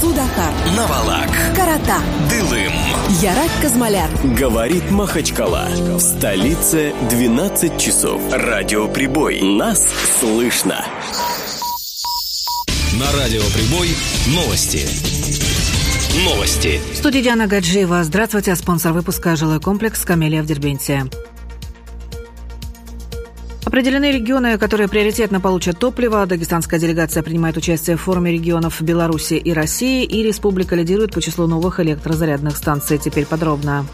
Судакар, Навалак, Карата, Дылым, Ярак Казмаляр. Говорит Махачкала. В столице 12 часов. Радиоприбой. Нас слышно. На Радиоприбой новости. Новости. В студии Диана Гаджиева. Здравствуйте. Спонсор выпуска «Жилой комплекс «Камелия» в Дербенте». Определены регионы, которые приоритетно получат топливо. Дагестанская делегация принимает участие в форуме регионов Беларуси и России. И республика лидирует по числу новых электрозарядных станций. Теперь подробно.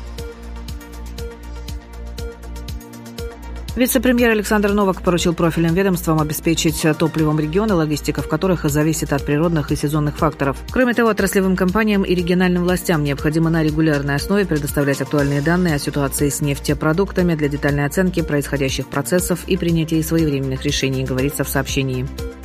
Вице-премьер Александр Новак поручил профильным ведомствам обеспечить топливом регионы, логистика в которых зависит от природных и сезонных факторов. Кроме того, отраслевым компаниям и региональным властям необходимо на регулярной основе предоставлять актуальные данные о ситуации с нефтепродуктами для детальной оценки происходящих процессов и принятия своевременных решений, говорится в сообщении.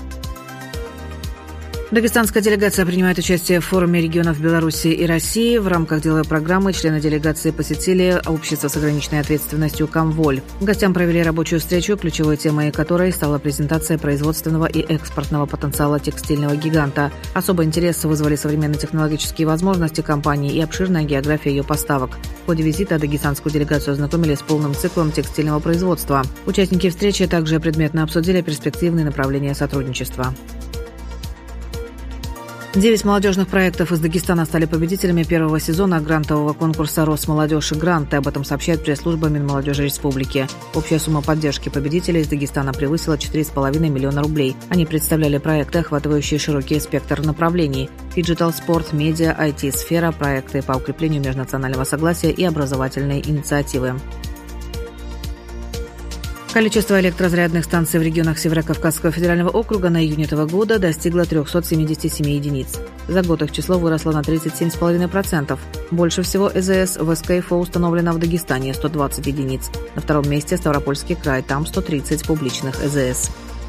Дагестанская делегация принимает участие в форуме регионов Беларуси и России. В рамках деловой программы члены делегации посетили общество с ограниченной ответственностью «Комволь». Гостям провели рабочую встречу, ключевой темой которой стала презентация производственного и экспортного потенциала текстильного гиганта. Особый интерес вызвали современные технологические возможности компании и обширная география ее поставок. В ходе визита дагестанскую делегацию ознакомили с полным циклом текстильного производства. Участники встречи также предметно обсудили перспективные направления сотрудничества. 9 молодежных проектов из Дагестана стали победителями первого сезона грантового конкурса «Росмолодежь и гранты». Об этом сообщает пресс-служба Минмолодежи Республики. Общая сумма поддержки победителей из Дагестана превысила 4,5 миллиона рублей. Они представляли проекты, охватывающие широкий спектр направлений – фиджитал, спорт, медиа, IT-сфера, проекты по укреплению межнационального согласия и образовательные инициативы. Количество электрозарядных станций в регионах Северо-Кавказского федерального округа на июнь этого года достигло 377 единиц. За год их число выросло на 37,5%. Больше всего ЭЗС в СКФО установлено в Дагестане – 120 единиц. На втором месте Ставропольский край, там 130 публичных ЭЗС.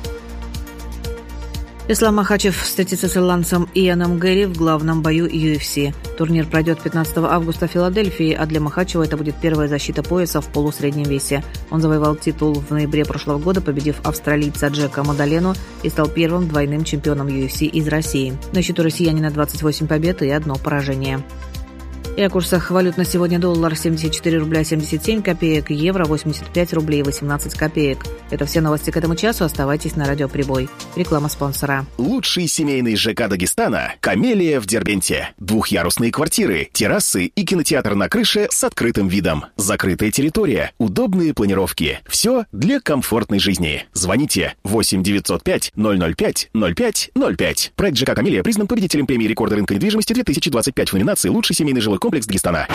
Ислам Махачев встретится с ирландцем Ианом Гэри в главном бою UFC. Турнир пройдет 15 августа в Филадельфии, а для Махачева это будет первая защита пояса в полусреднем весе. Он завоевал титул в ноябре прошлого года, победив австралийца Джека Мадалену и стал первым двойным чемпионом UFC из России. На счету россиянина 28 побед и 1 поражение. И о курсах валют на сегодня: доллар 74 рубля 77 копеек, евро 85 рублей 18 копеек. Это все новости к этому часу. Оставайтесь на Радиоприбой. Реклама спонсора. Лучший семейный ЖК Дагестана – «Камелия» в Дербенте. Двухъярусные квартиры, террасы и кинотеатр на крыше с открытым видом. Закрытая территория, удобные планировки. Все для комфортной жизни. Звоните 8 905 005 05 05. Проект ЖК «Камелия» признан победителем премии рекорда рынка недвижимости 2025 в номинации «Лучший семейный жилой комплекс Дагестана».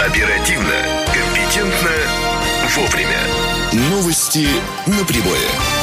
Оперативно, компетентно, вовремя. Новости на прибое.